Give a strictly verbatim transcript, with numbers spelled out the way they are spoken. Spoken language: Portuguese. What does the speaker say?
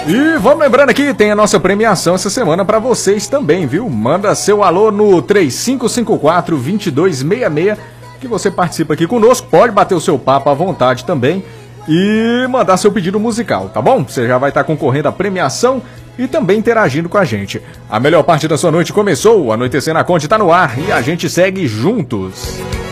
E vamos lembrando aqui, tem a nossa premiação essa semana pra vocês também, viu? Manda seu alô no três cinco cinco quatro, dois dois seis seis, que você participa aqui conosco, pode bater o seu papo à vontade também e mandar seu pedido musical, tá bom? Você já vai estar concorrendo à premiação e também interagindo com a gente. A melhor parte da sua noite começou, o Anoitecer na Conte tá no ar e a gente segue juntos.